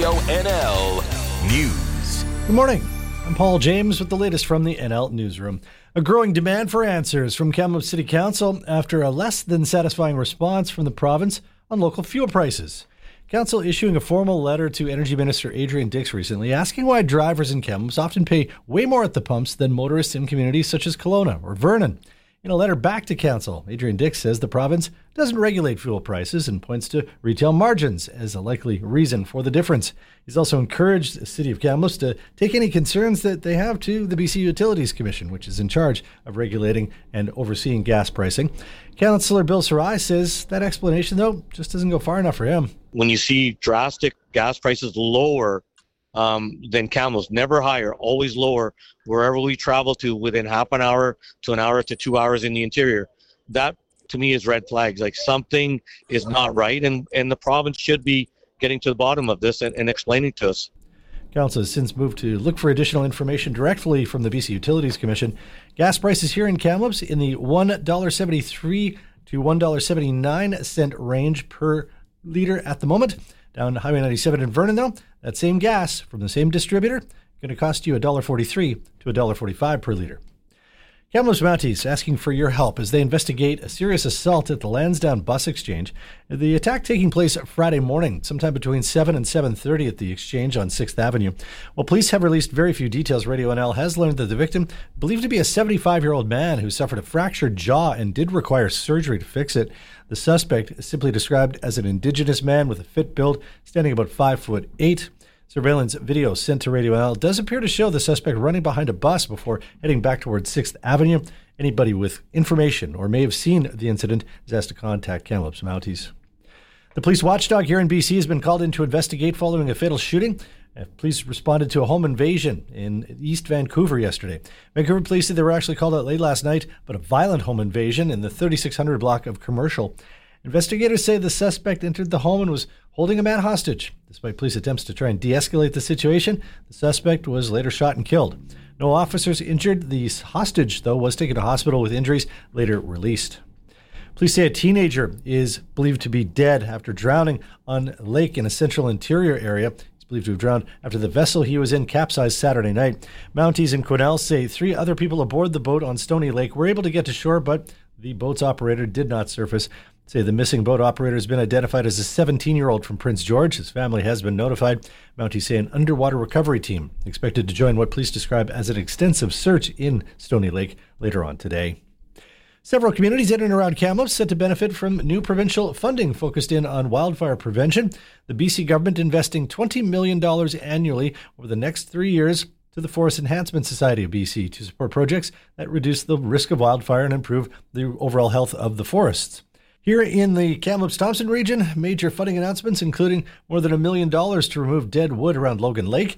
Radio NL News. Good morning. I'm Paul James with the latest from the NL Newsroom. A growing demand for answers from Kamloops City Council after a less than satisfying response from the province on local fuel prices. Council issuing a formal letter to Energy Minister Adrian Dix recently asking why drivers in Kamloops often pay way more at the pumps than motorists in communities such as Kelowna or Vernon. In a letter back to Council, Adrian Dix says the province doesn't regulate fuel prices and points to retail margins as a likely reason for the difference. He's also encouraged the City of Kamloops to take any concerns that they have to the BC Utilities Commission, which is in charge of regulating and overseeing gas pricing. Councillor Bill Sarai says that explanation, though, just doesn't go far enough for him. When you see drastic gas prices lower than Kamloops, never higher, always lower, wherever we travel to within half an hour to an hour to 2 hours in the interior, that to me is red flags. Like something is not right, and the province should be getting to the bottom of this and explaining to us. Council has since moved to look for additional information directly from the BC Utilities Commission. Gas prices here in Kamloops in the $1.73 to $1.79 range per litre at the moment. Down Highway 97 in Vernon, though, that same gas from the same distributor going to cost you $1.43 to $1.45 per litre. Kamloops Mounties asking for your help as they investigate a serious assault at the Lansdowne Bus Exchange. The attack taking place Friday morning, sometime between 7 and 7:30 at the exchange on 6th Avenue. While police have released very few details, Radio NL has learned that the victim, believed to be a 75-year-old man who suffered a fractured jaw and did require surgery to fix it. The suspect is simply described as an Indigenous man with a fit build, standing about 5'8". Surveillance video sent to Radio NL does appear to show the suspect running behind a bus before heading back towards 6th Avenue. Anybody with information or may have seen the incident is asked to contact Kamloops Mounties. The police watchdog here in BC has been called in to investigate following a fatal shooting. Police responded to a home invasion in East Vancouver yesterday. Vancouver police said they were actually called out late last night, but a violent home invasion in the 3600 block of Commercial. Investigators say the suspect entered the home and was holding a man hostage. Despite police attempts to try and de-escalate the situation, the suspect was later shot and killed. No officers injured. The hostage, though, was taken to hospital with injuries, later released. Police say a teenager is believed to be dead after drowning on a lake in a central interior area. He's believed to have drowned after the vessel he was in capsized Saturday night. Mounties in Quesnel say 3 other people aboard the boat on Stony Lake were able to get to shore, but the boat's operator did not surface. Say the missing boat operator has been identified as a 17-year-old from Prince George. His family has been notified. Mounties say an underwater recovery team expected to join what police describe as an extensive search in Stony Lake later on today. Several communities in and around Kamloops set to benefit from new provincial funding focused in on wildfire prevention. The BC government investing $20 million annually over the next 3 years to the Forest Enhancement Society of BC to support projects that reduce the risk of wildfire and improve the overall health of the forests. Here in the Kamloops-Thompson region, major funding announcements including more than $1 million to remove dead wood around Logan Lake,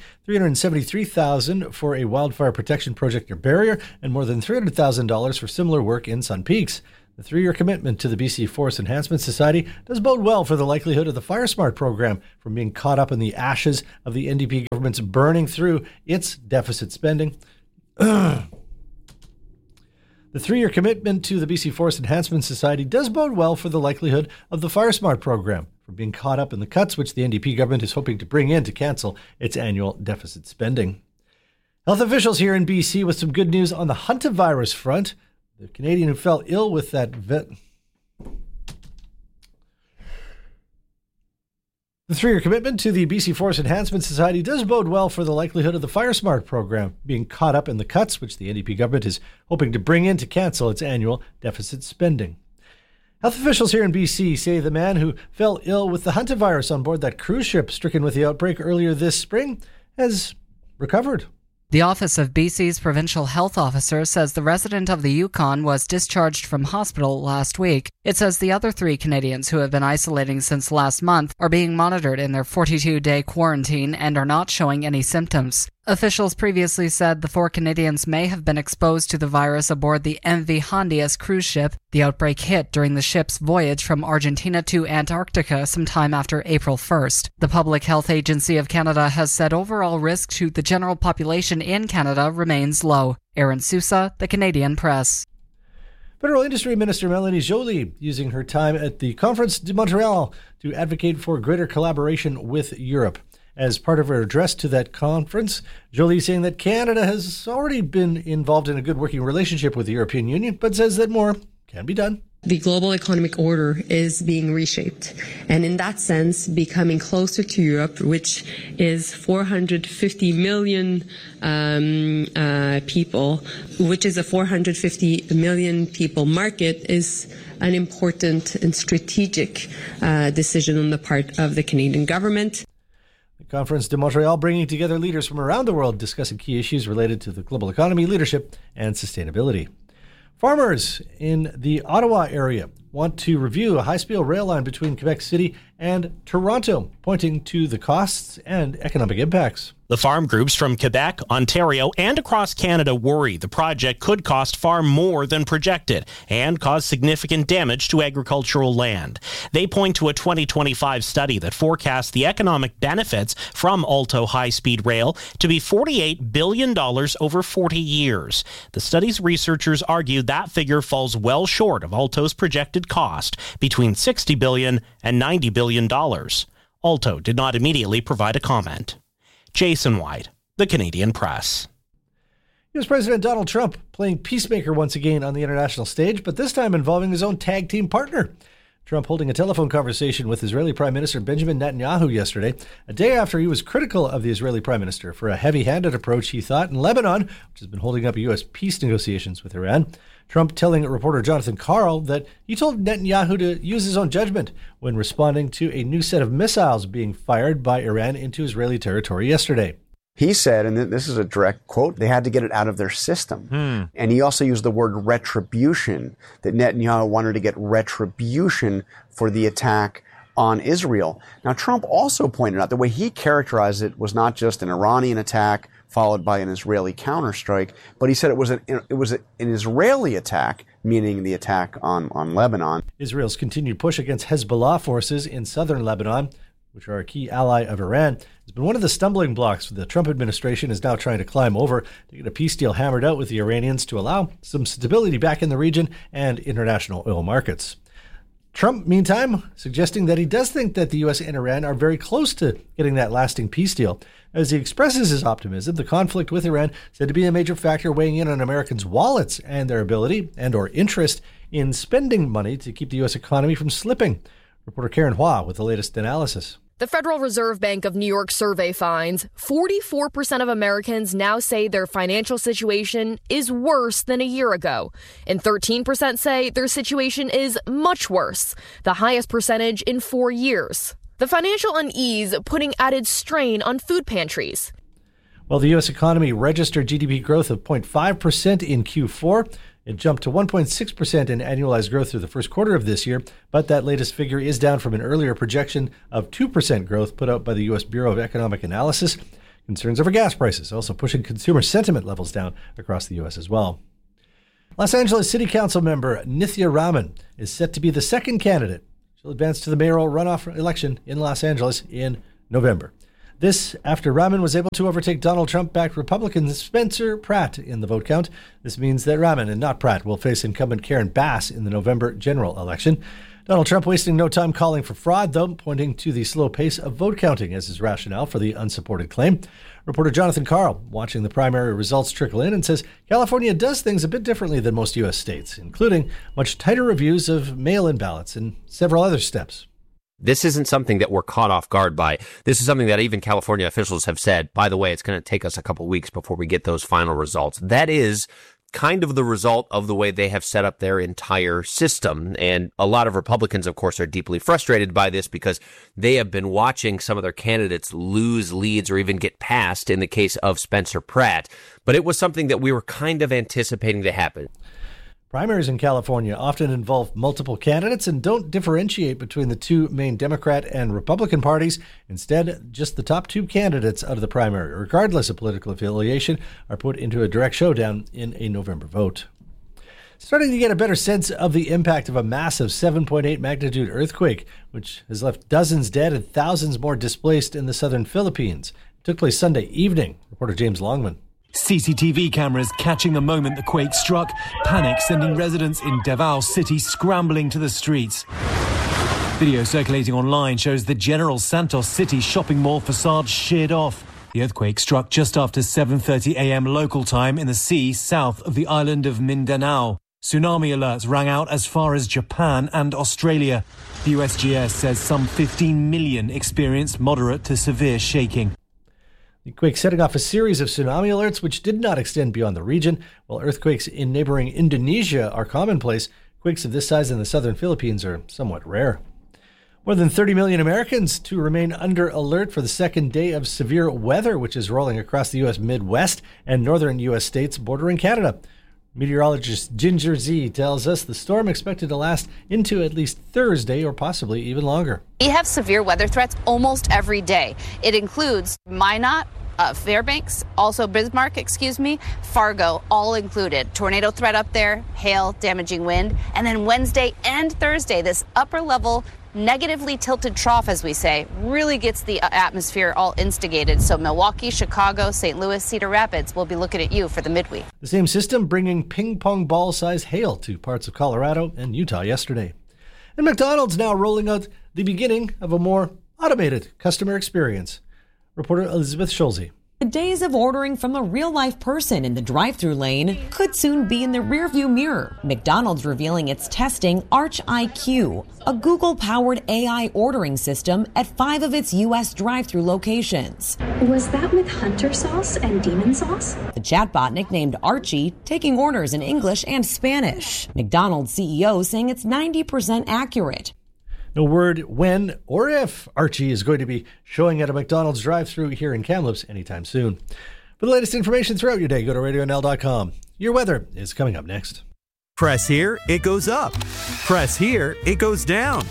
$373,000 for a wildfire protection project near Barrier, and more than $300,000 for similar work in Sun Peaks. The 3-year commitment to the BC Forest Enhancement Society does bode well for the likelihood of the Fire Smart program from being caught up in the ashes of the NDP government's burning through its deficit spending. The 3-year commitment to the BC Forest Enhancement Society does bode well for the likelihood of the Fire Smart program from being caught up in the cuts which the NDP government is hoping to bring in to cancel its annual deficit spending. Health officials here in BC with some good news on the hantavirus front. The Canadian who fell ill with that The 3-year commitment to the BC Forest Enhancement Society does bode well for the likelihood of the Fire Smart program being caught up in the cuts, which the NDP government is hoping to bring in to cancel its annual deficit spending. Health officials here in BC say the man who fell ill with the hantavirus on board that cruise ship stricken with the outbreak earlier this spring has recovered. The Office of BC's Provincial Health Officer says the resident of the Yukon was discharged from hospital last week. It says the other 3 Canadians who have been isolating since last month are being monitored in their 42-day quarantine and are not showing any symptoms. Officials previously said the 4 Canadians may have been exposed to the virus aboard the MV Hondias cruise ship. The outbreak hit during the ship's voyage from Argentina to Antarctica sometime after April 1st. The Public Health Agency of Canada has said overall risk to the general population in Canada remains low. Aaron Sousa, The Canadian Press. Federal Industry Minister Melanie Joly using her time at the Conference de Montreal to advocate for greater collaboration with Europe. As part of her address to that conference, Jolie saying that Canada has already been involved in a good working relationship with the European Union, but says that more can be done. The global economic order is being reshaped, and in that sense, becoming closer to Europe, which is 450 million people, which is a 450 million people market, is an important and strategic decision on the part of the Canadian government. The Conference de Montreal bringing together leaders from around the world discussing key issues related to the global economy, leadership, and sustainability. Farmers in the Ottawa area want to review a high-speed rail line between Quebec City and Toronto, pointing to the costs and economic impacts. The farm groups from Quebec, Ontario, and across Canada worry the project could cost far more than projected and cause significant damage to agricultural land. They point to a 2025 study that forecasts the economic benefits from Alto high-speed rail to be $48 billion over 40 years. The study's researchers argue that figure falls well short of Alto's projected cost, between $60 billion and $90 billion. Alto did not immediately provide a comment. Jason White, The Canadian Press. U.S. President Donald Trump playing peacemaker once again on the international stage, but this time involving his own tag team partner. Trump holding a telephone conversation with Israeli Prime Minister Benjamin Netanyahu yesterday, a day after he was critical of the Israeli Prime Minister for a heavy-handed approach, he thought, in Lebanon, which has been holding up U.S. peace negotiations with Iran. Trump telling reporter Jonathan Karl that he told Netanyahu to use his own judgment when responding to a new set of missiles being fired by Iran into Israeli territory yesterday. He said, and this is a direct quote, they had to get it out of their system. And he also used the word retribution, that Netanyahu wanted to get retribution for the attack on Israel. Now, Trump also pointed out the way he characterized it was not just an Iranian attack followed by an Israeli counterstrike, but he said it was an Israeli attack, meaning the attack on Lebanon. Israel's continued push against Hezbollah forces in southern Lebanon, which are a key ally of Iran, has been one of the stumbling blocks the Trump administration is now trying to climb over to get a peace deal hammered out with the Iranians to allow some stability back in the region and international oil markets. Trump, meantime, suggesting that he does think that the U.S. and Iran are very close to getting that lasting peace deal. As he expresses his optimism, the conflict with Iran said to be a major factor weighing in on Americans' wallets and their ability and or interest in spending money to keep the U.S. economy from slipping. Reporter Karen Hua with the latest analysis. The Federal Reserve Bank of New York survey finds 44% of Americans now say their financial situation is worse than a year ago, and 13% say their situation is much worse, the highest percentage in 4 years. The financial unease putting added strain on food pantries. Well, the U.S. economy registered GDP growth of 0.5% in Q4. It jumped to 1.6% in annualized growth through the first quarter of this year, but that latest figure is down from an earlier projection of 2% growth put out by the U.S. Bureau of Economic Analysis. Concerns over gas prices also pushing consumer sentiment levels down across the U.S. as well. Los Angeles City Council member Nithya Raman is set to be the second candidate. She'll advance to the mayoral runoff election in Los Angeles in November. This after Raman was able to overtake Donald Trump-backed Republican Spencer Pratt in the vote count. This means that Raman and not Pratt will face incumbent Karen Bass in the November general election. Donald Trump wasting no time calling for fraud, though, pointing to the slow pace of vote counting as his rationale for the unsupported claim. Reporter Jonathan Karl watching the primary results trickle in and says California does things a bit differently than most U.S. states, including much tighter reviews of mail-in ballots and several other steps. This isn't something that we're caught off guard by. This is something that even California officials have said, by the way, it's going to take us a couple weeks before we get those final results. That is kind of the result of the way they have set up their entire system. And a lot of Republicans, of course, are deeply frustrated by this because they have been watching some of their candidates lose leads or even get passed in the case of Spencer Pratt. But it was something that we were kind of anticipating to happen. Primaries in California often involve multiple candidates and don't differentiate between the two main Democrat and Republican parties. Instead, just the top two candidates out of the primary, regardless of political affiliation, are put into a direct showdown in a November vote. Starting to get a better sense of the impact of a massive 7.8 magnitude earthquake, which has left dozens dead and thousands more displaced in the southern Philippines. It took place Sunday evening. Reporter James Longman. CCTV cameras catching the moment the quake struck, panic sending residents in Davao City scrambling to the streets. Video circulating online shows the General Santos City shopping mall facade sheared off. The earthquake struck just after 7:30 a.m. local time in the sea south of the island of Mindanao. Tsunami alerts rang out as far as Japan and Australia. The USGS says some 15 million experienced moderate to severe shaking. The quake setting off a series of tsunami alerts which did not extend beyond the region. While earthquakes in neighboring Indonesia are commonplace, quakes of this size in the southern Philippines are somewhat rare. More than 30 million Americans to remain under alert for the second day of severe weather, which is rolling across the U.S. Midwest and northern U.S. states bordering Canada. Meteorologist Ginger Z tells us the storm expected to last into at least Thursday or possibly even longer. We have severe weather threats almost every day. It includes Minot, Fairbanks, also Bismarck, Fargo, all included. Tornado threat up there, hail, damaging wind. And then Wednesday and Thursday, this upper level negatively tilted trough, as we say, really gets the atmosphere all instigated. So Milwaukee, Chicago, St. Louis, Cedar Rapids will be looking at you for the midweek. The same system bringing ping pong ball size hail to parts of Colorado and Utah yesterday. And McDonald's now rolling out the beginning of a more automated customer experience. Reporter Elizabeth Schulze. The days of ordering from a real-life person in the drive-thru lane could soon be in the rearview mirror. McDonald's revealing it's testing Arch IQ, a Google-powered AI ordering system at 5 of its U.S. drive-thru locations. Was that with Hunter sauce and demon sauce? The chatbot, nicknamed Archie, taking orders in English and Spanish. McDonald's CEO saying it's 90% accurate. No word when or if Archie is going to be showing at a McDonald's drive-thru here in Kamloops anytime soon. For the latest information throughout your day, go to RadioNL.com. Your weather is coming up next. Press here, it goes up. Press here, it goes down.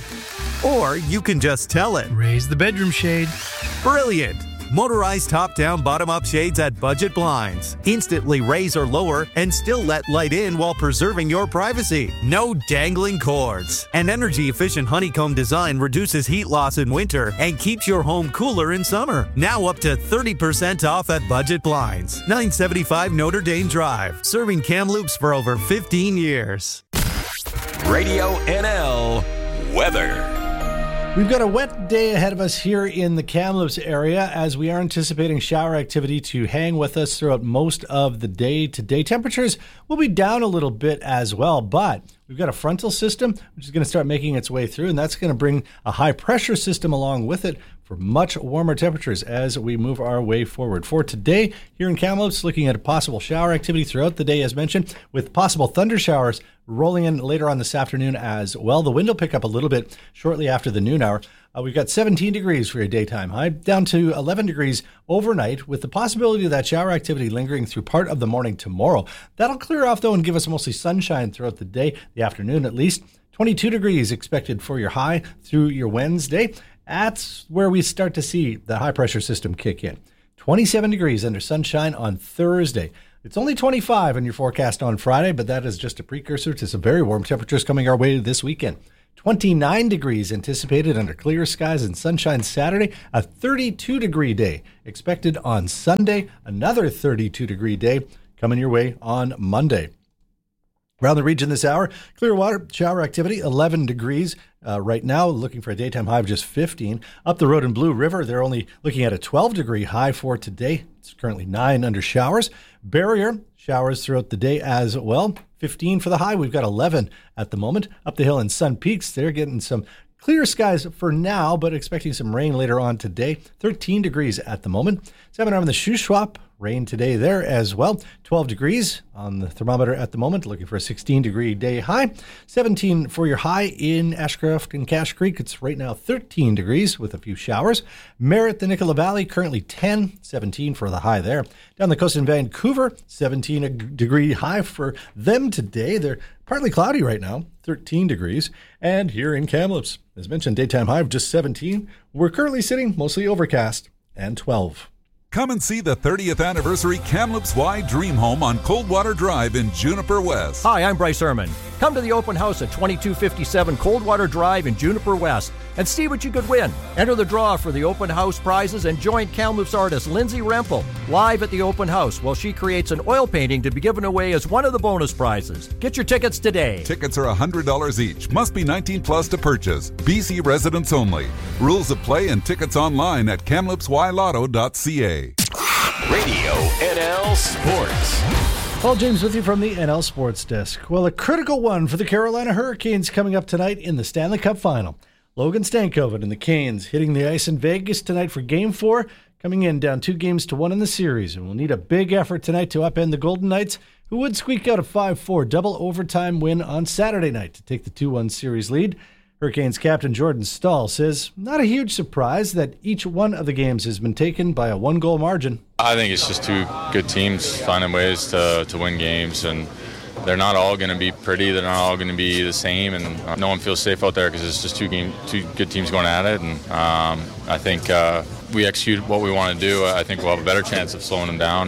Or you can just tell it. Raise the bedroom shade. Brilliant! Motorized top-down, bottom-up shades at Budget Blinds. Instantly raise or lower and still let light in while preserving your privacy. No dangling cords. An energy-efficient honeycomb design reduces heat loss in winter and keeps your home cooler in summer. Now up to 30% off at Budget Blinds. 975 Notre Dame Drive. Serving Kamloops for over 15 years. Radio NL Weather. We've got a wet day ahead of us here in the Kamloops area as we are anticipating shower activity to hang with us throughout most of the day today. Temperatures will be down a little bit as well, but we've got a frontal system which is going to start making its way through, and that's going to bring a high pressure system along with it for much warmer temperatures as we move our way forward. For today here in Kamloops, looking at a possible shower activity throughout the day as mentioned, with possible thunder showers rolling in later on this afternoon as well. The wind will pick up a little bit shortly after the noon hour. We've got 17 degrees for your daytime high, down to 11 degrees overnight, with the possibility of that shower activity lingering through part of the morning tomorrow. That'll clear off, though, and give us mostly sunshine throughout the day, the afternoon at least. 22 degrees expected for your high through your Wednesday. That's where we start to see the high-pressure system kick in. 27 degrees under sunshine on Thursday. It's only 25 in your forecast on Friday, but that is just a precursor to some very warm temperatures coming our way this weekend. 29 degrees anticipated under clear skies and sunshine Saturday. A 32-degree day expected on Sunday. Another 32-degree day coming your way on Monday. Around the region this hour, clear water, shower activity, 11 degrees right now, looking for a daytime high of just 15. Up the road in Blue River, they're only looking at a 12-degree high for today. It's currently 9 under showers. Barrier, showers throughout the day as well. 15 for the high. We've got 11 at the moment. Up the hill in Sun Peaks, they're getting some clear skies for now, but expecting some rain later on today. 13 degrees at the moment. 7 on the Shuswap. Rain today there as well. 12 degrees on the thermometer at the moment. Looking for a 16-degree day high. 17 for your high in Ashcroft and Cache Creek. It's right now 13 degrees with a few showers. Merritt, the Nicola Valley, currently 10. 17 for the high there. Down the coast in Vancouver, 17-degree high for them today. They're partly cloudy right now. 13 degrees. And here in Kamloops, as mentioned, daytime high of just 17. We're currently sitting mostly overcast and 12. Come and see the 30th anniversary Kamloops Wide Dream Home on Coldwater Drive in Juniper West. Hi, I'm Bryce Ehrman. Come to the open house at 2257 Coldwater Drive in Juniper West. and see what you could win. Enter the draw for the open house prizes and join Kamloops artist Lindsay Rempel live at the open house while she creates an oil painting to be given away as one of the bonus prizes. Get your tickets today. Tickets are $100 each. Must be 19 plus to purchase. BC residents only. Rules of play and tickets online at kamloopsylotto.ca. Radio NL Sports. Paul James with you from the NL Sports Desk. Well, a critical one for the Carolina Hurricanes coming up tonight in the Stanley Cup Final. Logan Stankoven and the Canes hitting the ice in Vegas tonight for Game 4, coming in down 2-1 in the series, and will need a big effort tonight to upend the Golden Knights, who would squeak out a 5-4 double overtime win on Saturday night to take the 2-1 series lead. Hurricanes captain Jordan Staal says not a huge surprise that each one of the games has been taken by a 1-goal margin. I think it's just two good teams finding ways to win games, and they're not all going to be pretty. They're not all going to be the same, and no one feels safe out there because it's just two good teams going at it. And I think we execute what we want to do. I think we'll have a better chance of slowing them down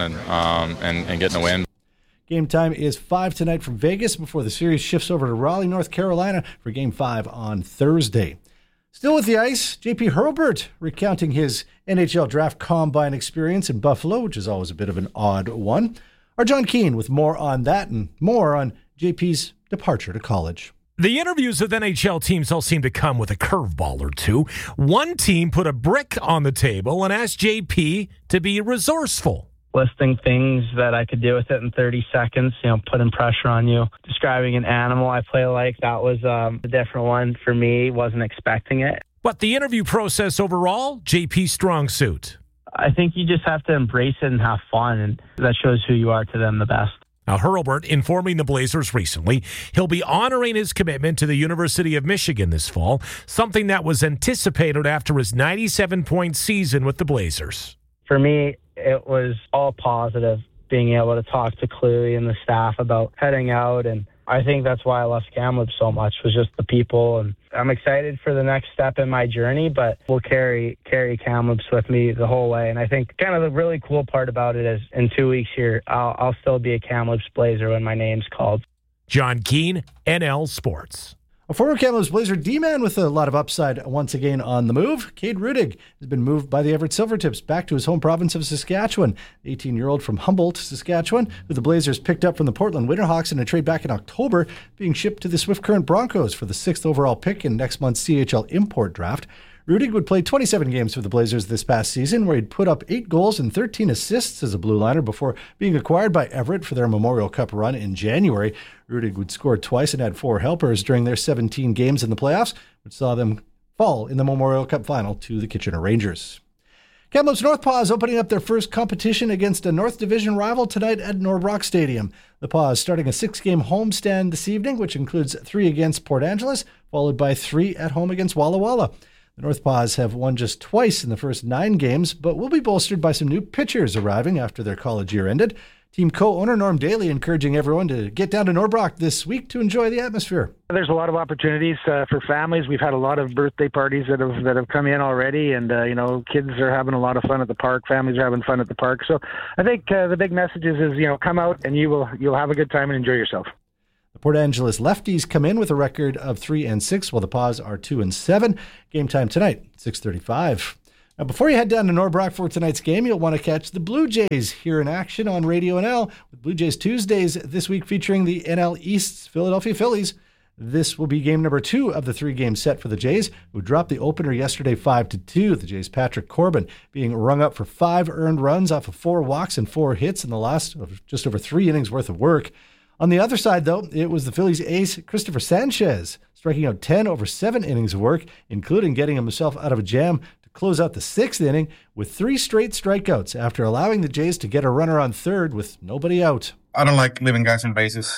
and getting a win. Game time is 5 tonight from Vegas before the series shifts over to Raleigh, North Carolina for Game 5 on Thursday. Still with the ice, JP Hurlburt recounting his NHL Draft Combine experience in Buffalo, which is always a bit of an odd one. Our John Keane with more on that and more on JP's departure to college. The interviews with NHL teams all seem to come with a curveball or two. One team put a brick on the table and asked JP to be resourceful. Listing things that I could do with it in 30 seconds, putting pressure on you. Describing an animal I play like, that was a different one for me. Wasn't expecting it. But the interview process overall, JP's strong suit. I think you just have to embrace it and have fun, and that shows who you are to them the best. Now, Hurlburt informing the Blazers recently he'll be honoring his commitment to the University of Michigan this fall, something that was anticipated after his 97-point season with the Blazers. For me, it was all positive, being able to talk to Cleary and the staff about heading out, and I think that's why I loved Kamloops so much, was just the people, and I'm excited for the next step in my journey, but we'll carry Kamloops with me the whole way, and I think kind of the really cool part about it is in 2 weeks here, I'll still be a Kamloops Blazer when my name's called. John Keane, NL Sports. A former Kamloops Blazer D-man with a lot of upside once again on the move. Cade Rudig has been moved by the Everett Silvertips back to his home province of Saskatchewan. The 18-year-old from Humboldt, Saskatchewan, who the Blazers picked up from the Portland Winterhawks in a trade back in October, being shipped to the Swift Current Broncos for the 6th overall pick in next month's CHL import draft. Rudig would play 27 games for the Blazers this past season, where he'd put up 8 goals and 13 assists as a blue liner before being acquired by Everett for their Memorial Cup run in January. Rudig would score twice and had 4 helpers during their 17 games in the playoffs, which saw them fall in the Memorial Cup final to the Kitchener Rangers. Kamloops North Paws opening up their first competition against a North Division rival tonight at Norbrock Stadium. The Paws starting a 6-game homestand this evening, which includes 3 against Port Angeles, followed by 3 at home against Walla Walla. The North Paws have won just twice in the first 9 games, but will be bolstered by some new pitchers arriving after their college year ended. Team co-owner Norm Daly encouraging everyone to get down to Norbrock this week to enjoy the atmosphere. There's a lot of opportunities for families. We've had a lot of birthday parties that have come in already, and kids are having a lot of fun at the park. Families are having fun at the park. So I think the big message is come out and you'll have a good time and enjoy yourself. The Port Angeles lefties come in with a record of 3-6, while the Paws are 2-7. Game time tonight, 6:35. Now, before you head down to Norbrock for tonight's game, you'll want to catch the Blue Jays here in action on Radio NL with Blue Jays Tuesdays this week featuring the NL East's Philadelphia Phillies. This will be game number 2 of the 3-game set for the Jays, who dropped the opener yesterday 5-2. The Jays' Patrick Corbin being rung up for 5 earned runs off of 4 walks and 4 hits in the last of just over 3 innings worth of work. On the other side, though, it was the Phillies' ace, Christopher Sanchez, striking out 10 over 7 innings of work, including getting himself out of a jam to close out the 6th inning with 3 straight strikeouts after allowing the Jays to get a runner on third with nobody out. I don't like leaving guys on bases,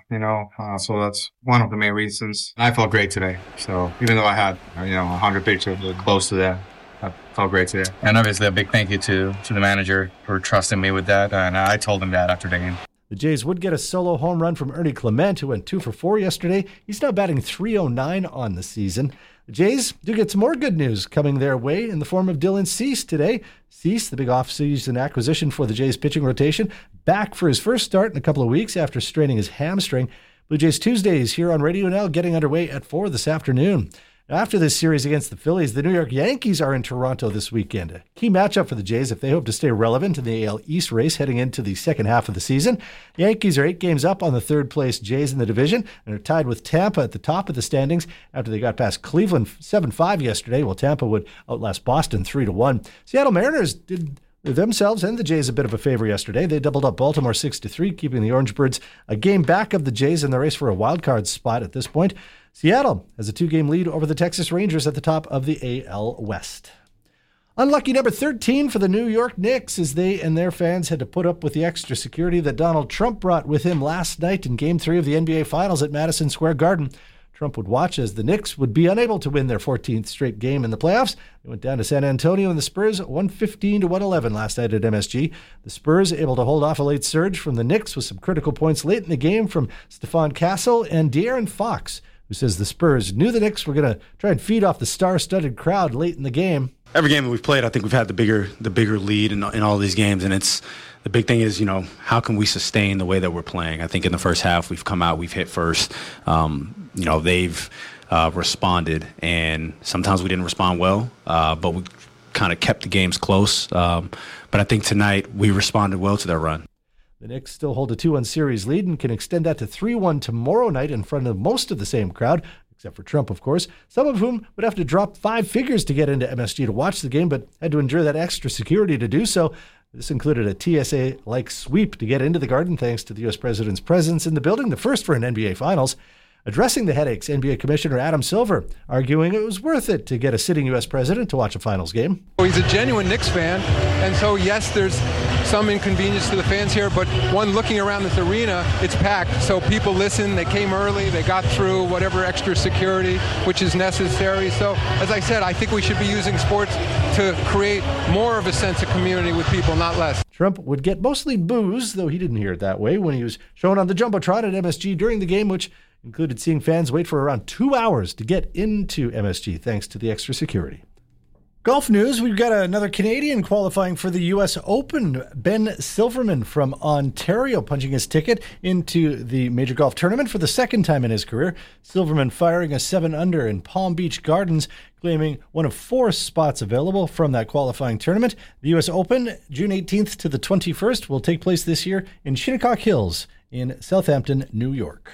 so that's one of the main reasons. I felt great today. So even though I had, 100 pitches close to that, I felt great today. And obviously a big thank you to the manager for trusting me with that. And I told him that after the game. The Jays would get a solo home run from Ernie Clement, who went 2 for 4 yesterday. He's now batting .309 on the season. The Jays do get some more good news coming their way in the form of Dylan Cease today. Cease, the big offseason acquisition for the Jays pitching rotation, back for his first start in a couple of weeks after straining his hamstring. Blue Jays Tuesdays here on Radio NL getting underway at 4 this afternoon. After this series against the Phillies, the New York Yankees are in Toronto this weekend. A key matchup for the Jays if they hope to stay relevant in the AL East race heading into the second half of the season. The Yankees are 8 games up on the third-place Jays in the division and are tied with Tampa at the top of the standings after they got past Cleveland 7-5 yesterday, while Tampa would outlast Boston 3-1. Seattle Mariners did themselves and the Jays a bit of a favor yesterday. They doubled up Baltimore 6-3, keeping the Orange Birds a game back of the Jays in the race for a wildcard spot at this point. Seattle has a 2-game lead over the Texas Rangers at the top of the AL West. Unlucky number 13 for the New York Knicks as they and their fans had to put up with the extra security that Donald Trump brought with him last night in Game 3 of the NBA Finals at Madison Square Garden. Trump would watch as the Knicks would be unable to win their 14th straight game in the playoffs. They went down to San Antonio and the Spurs 115-111 last night at MSG. The Spurs able to hold off a late surge from the Knicks with some critical points late in the game from Stephon Castle and De'Aaron Fox, who says the Spurs knew the Knicks were going to try and feed off the star-studded crowd late in the game. Every game that we've played, I think we've had the bigger lead in all these games, and it's the big thing is, how can we sustain the way that we're playing? I think in the first half we've come out, we've hit first. They've responded, and sometimes we didn't respond well, but we kind of kept the games close. But I think tonight we responded well to their run. The Knicks still hold a 2-1 series lead and can extend that to 3-1 tomorrow night in front of most of the same crowd, except for Trump, of course, some of whom would have to drop 5 figures to get into MSG to watch the game, but had to endure that extra security to do so. This included a TSA-like sweep to get into the Garden thanks to the U.S. President's presence in the building, the first for an NBA Finals. Addressing the headaches, NBA Commissioner Adam Silver arguing it was worth it to get a sitting U.S. president to watch a finals game. He's a genuine Knicks fan, and so yes, there's some inconvenience to the fans here, but one looking around this arena, it's packed, so people listen, they came early, they got through whatever extra security which is necessary. So as I said, I think we should be using sports to create more of a sense of community with people, not less. Trump would get mostly boos, though he didn't hear it that way, when he was shown on the Jumbotron at MSG during the game, which included seeing fans wait for around 2 hours to get into MSG thanks to the extra security. Golf news, we've got another Canadian qualifying for the U.S. Open. Ben Silverman from Ontario punching his ticket into the Major Golf Tournament for the second time in his career. Silverman firing a 7-under in Palm Beach Gardens, claiming one of 4 spots available from that qualifying tournament. The U.S. Open, June 18th to the 21st, will take place this year in Shinnecock Hills in Southampton, New York.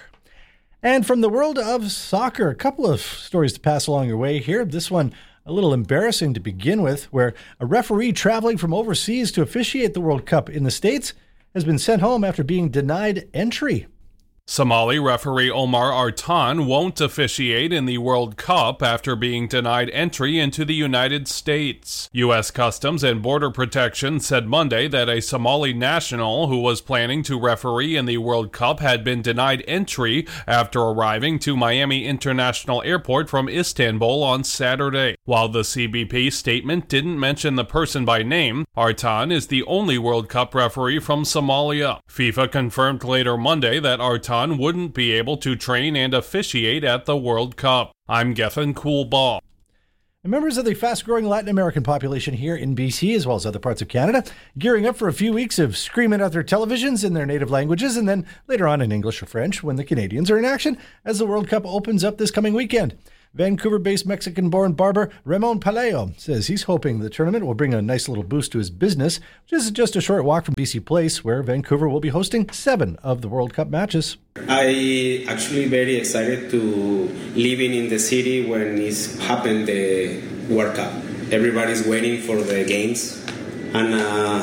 And from the world of soccer, a couple of stories to pass along your way here. This one a little embarrassing to begin with, where a referee traveling from overseas to officiate the World Cup in the States has been sent home after being denied entry. Somali referee Omar Artan won't officiate in the World Cup after being denied entry into the United States. U.S. Customs and Border Protection said Monday that a Somali national who was planning to referee in the World Cup had been denied entry after arriving to Miami International Airport from Istanbul on Saturday. While the CBP statement didn't mention the person by name, Artan is the only World Cup referee from Somalia. FIFA confirmed later Monday that Artan wouldn't be able to train and officiate at the World Cup. I'm Gethin Coolbaugh. And members of the fast-growing Latin American population here in BC, as well as other parts of Canada, gearing up for a few weeks of screaming at their televisions in their native languages, and then later on in English or French when the Canadians are in action as the World Cup opens up this coming weekend. Vancouver-based Mexican-born barber Ramon Palayo says he's hoping the tournament will bring a nice little boost to his business, which is just a short walk from BC Place, where Vancouver will be hosting 7 of the World Cup matches. I actually very excited to living in the city when it's happened the World Cup. Everybody's waiting for the games, and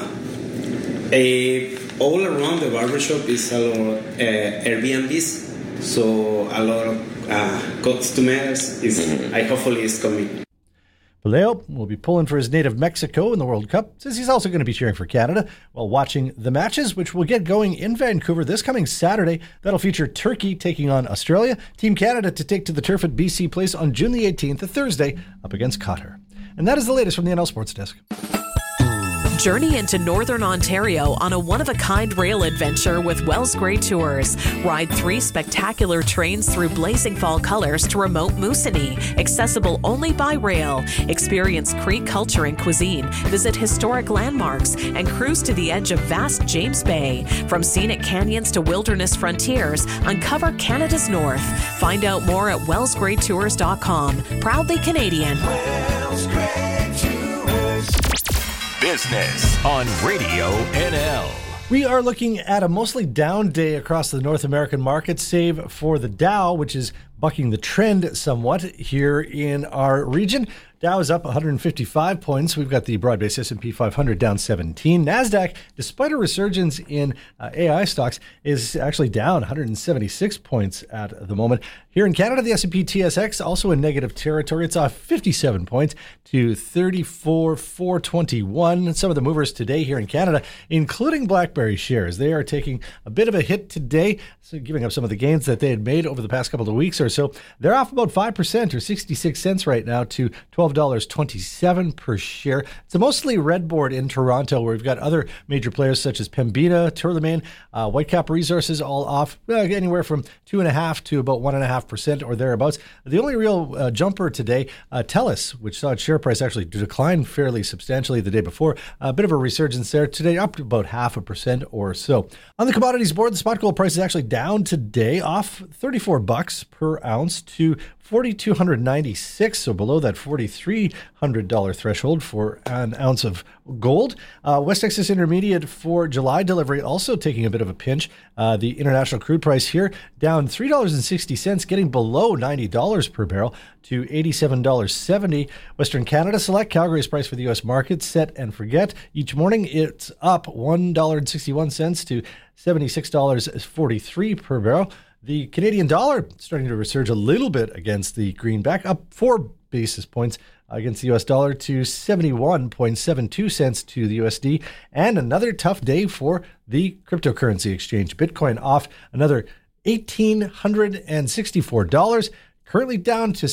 all around the barbershop is a lot of Airbnbs, so a lot of customers hopefully is coming. Palayo will be pulling for his native Mexico in the World Cup. Says he's also going to be cheering for Canada while watching the matches, which will get going in Vancouver this coming Saturday. That'll feature Turkey taking on Australia, Team Canada to take to the turf at BC Place on June the 18th, a Thursday, up against Qatar. And that is the latest from the NL Sports Desk. Journey into Northern Ontario on a one-of-a-kind rail adventure with Wells Grey Tours. Ride 3 spectacular trains through blazing fall colors to remote Moosonee, accessible only by rail. Experience Cree culture and cuisine, visit historic landmarks, and cruise to the edge of vast James Bay. From scenic canyons to wilderness frontiers, uncover Canada's North. Find out more at wellsgreytours.com. Proudly Canadian. Wells Grey Tours. Business on Radio NL. We are looking at a mostly down day across the North American market, save for the Dow, which is bucking the trend somewhat here in our region. Dow is up 155 points. We've got the broad-based S&P 500 down 17. NASDAQ, despite a resurgence in AI stocks, is actually down 176 points at the moment. Here in Canada, the S&P TSX also in negative territory. It's off 57 points to 34,421. Some of the movers today here in Canada, including BlackBerry shares, they are taking a bit of a hit today, so giving up some of the gains that they had made over the past couple of weeks or so. They're off about 5% or 66 cents right now to $12.27 per share. It's a mostly red board in Toronto, where we've got other major players such as Pembina, Tourmaline, Whitecap Resources, all off anywhere from 2.5% to about 1.5% or thereabouts. The only real jumper today, TELUS, which saw its share price actually decline fairly substantially the day before. A bit of a resurgence there today, up to about 0.5% or so. On the commodities board, the spot gold price is actually down today, off $34 per ounce to $4,296, so below that $4,300 threshold for an ounce of gold. West Texas Intermediate for July delivery also taking a bit of a pinch. The international crude price here down $3.60, getting below $90 per barrel to $87.70. Western Canada Select, Calgary's price for the U.S. market, set and forget. Each morning it's up $1.61 to $76.43 per barrel. The Canadian dollar starting to resurge a little bit against the greenback, up 4 basis points against the U.S. dollar to 71.72 cents to the USD. And another tough day for the cryptocurrency exchange. Bitcoin off another $1,864, currently down to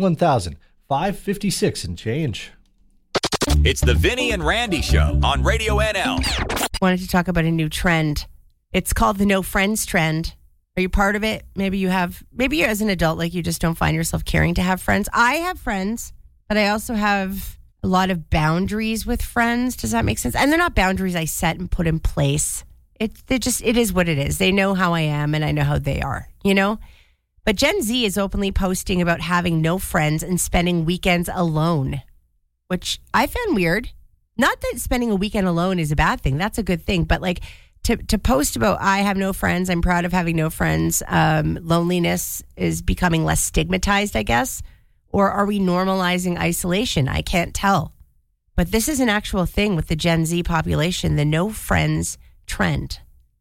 $61,556 and change. It's the Vinny and Randy Show on Radio NL. Wanted to talk about a new trend. It's called the no friends trend. Are you part of it? Maybe you're as an adult, like you just don't find yourself caring to have friends. I have friends, but I also have a lot of boundaries with friends. Does that make sense? And they're not boundaries I set and put in place. It is what it is. They know how I am and I know how they are, you know? But Gen Z is openly posting about having no friends and spending weekends alone, which I found weird. Not that spending a weekend alone is a bad thing. That's a good thing. But like, to post about, I have no friends, I'm proud of having no friends, loneliness is becoming less stigmatized, I guess. Or are we normalizing isolation? I can't tell. But this is an actual thing with the Gen Z population, the no friends trend.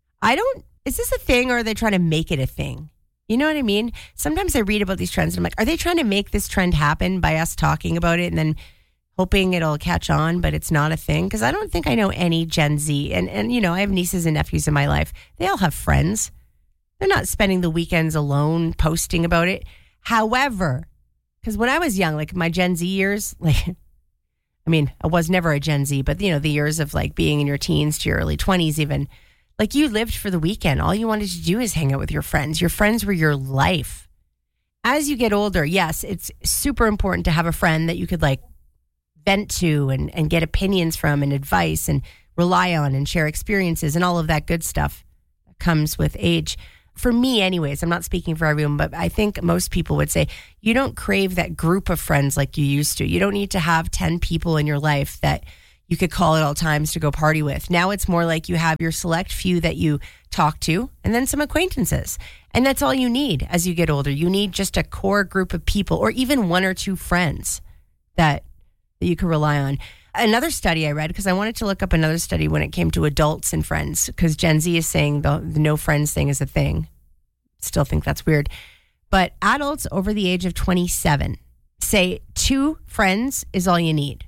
Is this a thing, or are they trying to make it a thing? You know what I mean? Sometimes I read about these trends and I'm like, are they trying to make this trend happen by us talking about it and then hoping it'll catch on, but it's not a thing? Because I don't think I know any Gen Z. And you know, I have nieces and nephews in my life. They all have friends. They're not spending the weekends alone posting about it. However, because when I was young, like my Gen Z years, like, I mean, I was never a Gen Z, but you know, the years of like being in your teens to your early 20s even, like you lived for the weekend. All you wanted to do is hang out with your friends. Your friends were your life. As you get older, yes, it's super important to have a friend that you could like vent to and get opinions from and advice and rely on and share experiences and all of that good stuff that comes with age. For me anyways, I'm not speaking for everyone, but I think most people would say you don't crave that group of friends like you used to. You don't need to have 10 people in your life that you could call at all times to go party with. Now it's more like you have your select few that you talk to and then some acquaintances. And that's all you need as you get older. You need just a core group of people or even one or two friends that you can rely on. Another study I read, because I wanted to look up another study when it came to adults and friends, because Gen Z is saying the no friends thing is a thing. Still think that's weird. But adults over the age of 27 say 2 friends is all you need.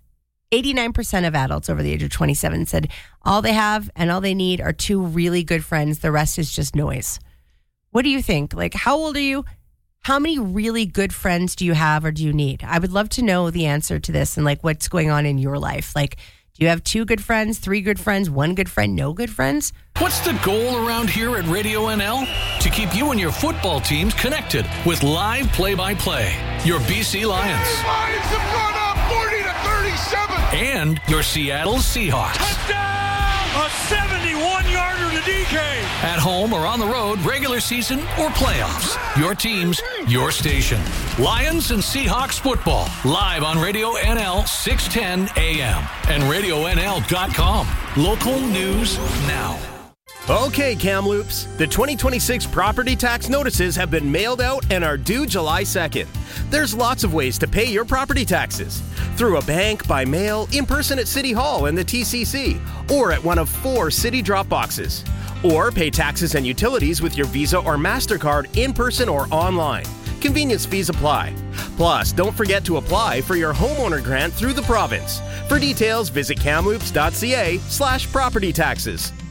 89% of adults over the age of 27 said all they have and all they need are 2 really good friends. The rest is just noise. What do you think? Like, how old are you? How many really good friends do you have or do you need? I would love to know the answer to this and like what's going on in your life. Like, Do you have 2 good friends, 3 good friends, 1 good friend, no good friends? What's the goal around here at Radio NL? To keep you and your football teams connected with live play-by-play. Your BC Lions. Lions have gone up 40-37. And your Seattle Seahawks. Touchdown! A 71-yarder to DK. At home or on the road, regular season or playoffs. Your teams, your station. Lions and Seahawks football. Live on Radio NL 610 AM and RadioNL.com. Local news now. Okay, Kamloops. The 2026 property tax notices have been mailed out and are due July 2nd. There's lots of ways to pay your property taxes. Through a bank, by mail, in person at City Hall and the TCC, or at one of 4 city drop boxes. Or pay taxes and utilities with your Visa or MasterCard in person or online. Convenience fees apply. Plus, don't forget to apply for your homeowner grant through the province. For details, visit kamloops.ca/property taxes.